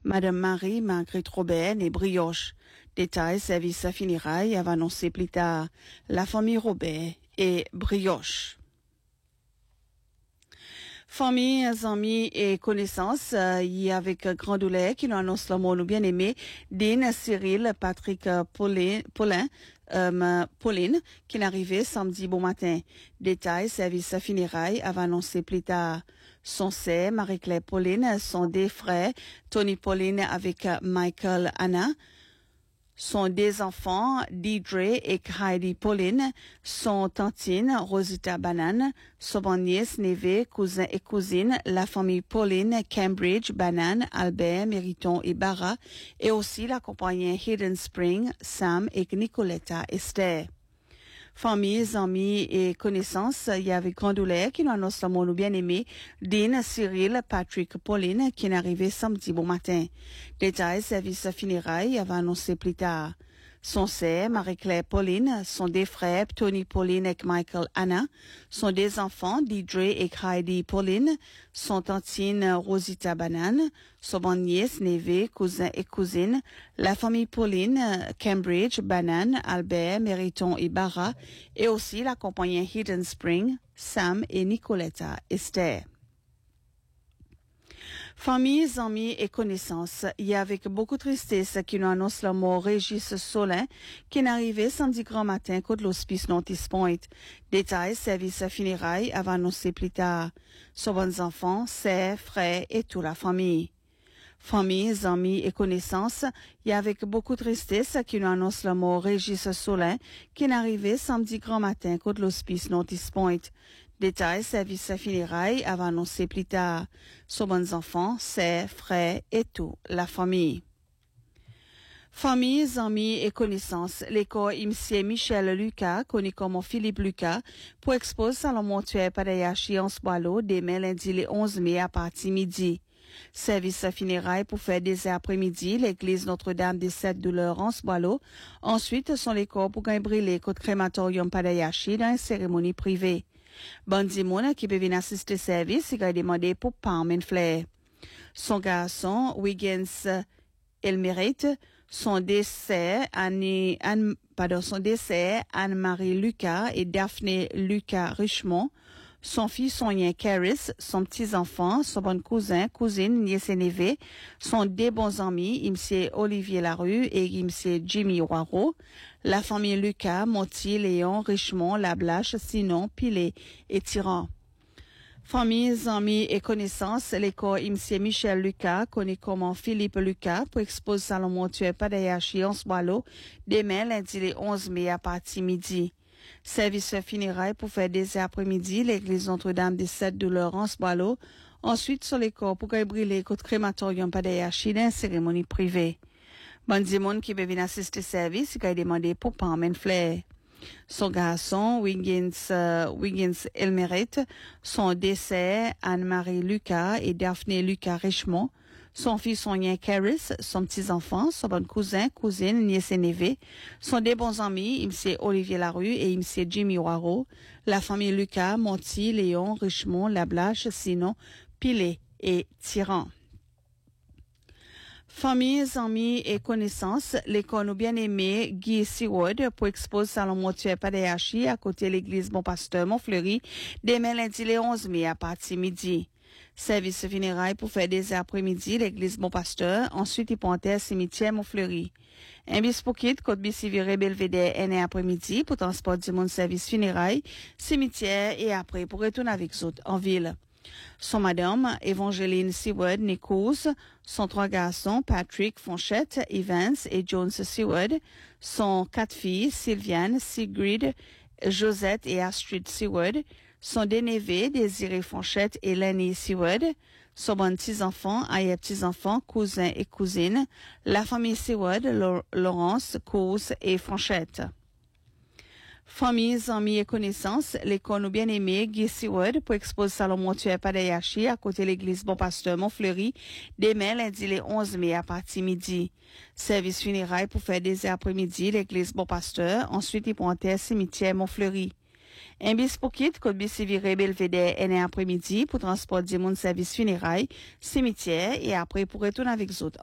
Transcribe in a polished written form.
Madame Marie-Marguerite Robert et Brioche. Détail, service à funérailles va annoncer plus tard. La famille Robert et Brioche. Famille, amis et connaissances, y avec grand douleur qui nous annonce le mot nous bien aimé, Dean, Cyril, Patrick, Pauline, qui est arrivé samedi bon matin. Détail, service à funérailles va annoncer plus tard. Son sœur, Marie-Claire Pauline, son deux frères, Tony Pauline avec Michael Anna, son deux enfants, Deidre et Heidi Pauline, son tantine, Rosita Banane, son nièce, neveu, cousin et cousine, la famille Pauline, Cambridge, Banane, Albert, Mériton et Barra, et aussi la compagnie Hidden Spring, Sam et Nicoletta Esther. Familles, amis et connaissances, il y avait grand douleur qui nous annonce le mot bien aimé, Dean, Cyril, Patrick, Pauline, qui est arrivé samedi bon matin. Détail, service funérailles, va annoncer plus tard. Son sœur, Marie-Claire Pauline, son deux frères, Tony Pauline et Michael Anna, son deux enfants, Deidre et Heidi Pauline, son tantine, Rosita Banane, son nièce, neveu, cousin et cousine, la famille Pauline, Cambridge, Banane, Albert, Mériton et Barra, et aussi la compagnie Hidden Spring, Sam et Nicoletta Esther. Familles, amis et connaissances, il y a avec beaucoup de tristesse qui nous annonce la mort Régis Solin, qui est arrivé samedi grand matin côté l'hospice Notice Point. Détail, service funérailles va annoncer plus tard. Son bons enfants, sœurs, frères et toute la famille. Familles, amis et connaissances, il y a avec beaucoup de tristesse qui nous annonce la mort Régis Solin, qui est arrivé samedi grand matin côté l'hospice Notice Point. Détail, service funérailles va annoncer plus tard. Son bons enfants, sœurs, frères et toute la famille. Familles, amis et connaissances, l'école M. Michel Lucas, connu comme Philippe Lucas, pour exposer salon mortuaire Padayashi en Sboalo demain lundi le 11 mai à partir midi. Service funérailles pour faire des après-midi, l'église Notre-Dame des Sept Douleurs en Sboalo. Ensuite, sont les corps pour gagner brûler contre crématorium Padayashi dans une cérémonie privée. Bandi moun qui peut venir assister service, il a demandé pour Palm Flair. Son garçon, Wiggins Elmerite, son décès, Anne-Marie Lucas et Daphné Lucas Richemont, son fils Sonia Caris, son petit-enfant, son bon cousin, cousine, nièce et neveu, son deux bons amis, M. Olivier Larue et M. Jimmy Waro, la famille Lucas, Monti, Léon, Richemont, Lablache, Sinon, Pilet et Tyran. Familles, amis et connaissances, l'école M. Michel Lucas, connu comme Philippe Lucas, pour exposer salon mortuaire Padayashi en Sboalo, demain lundi le 11 mai à partir midi. Service funérailles pour faire des après-midi, l'église Notre-Dame des Sept Douleurs en Sboalo. Ensuite, sur les corps pour brûler contre crématorium Padayashi dans une cérémonie privée. Bandi moun qui peut venir assister service, il a demandé pour Palm Flair. Son garçon, Wiggins Elmerite, son décès, Anne-Marie Lucas et Daphné Lucas Richemont, son fils Sonia Caris, son petit-enfant, son bon cousin, cousine, nièce et neveu, son deux bons amis, M. Olivier Larue et M. Jimmy Waro, la famille Lucas, Monti, Léon, Richemont, Lablache, Sinon, Pilet et Tyran. Familles, amis et connaissances, l'école nous bien-aimé Guy Seward pour exposer salon mortuaire Padayashi à côté de l'église Bon Pasteur Montfleury demain lundi le 11 mai à partir midi. Service funérailles pour faire des après-midi l'église Bon Pasteur, ensuite il pontait cimetière Montfleury. Un bis pour quitte côte Bissivire Belvédère un après-midi pour transport du monde service funérailles, cimetière et après pour retourner avec autres en ville. Son madame, Evangeline Seward Nichols, son trois garçons, Patrick Fonchette, Evans et Jones Seward, son quatre filles, Sylviane, Sigrid, Josette et Astrid Seward, son deux neveux, Désiré Fonchette et Lenny Seward, son bon petits-enfants, arrière petits-enfants, cousins et cousines, la famille Seward, Laurence, Course et Fonchette. Familles, amis et connaissances, l'école nous bien-aimé Guy Seward pour exposer salon mortuaire Padayashi à côté de l'église Bon Pasteur Montfleury demain lundi le 11 mai à partir midi. Service funérailles pour faire des après-midi l'église Bon Pasteur, ensuite il pontait cimetière Montfleury. Un bis pour quitte côte Bissivire Belvédère un après-midi pour transport du monde service funérailles, cimetière et après pour retourner avec autres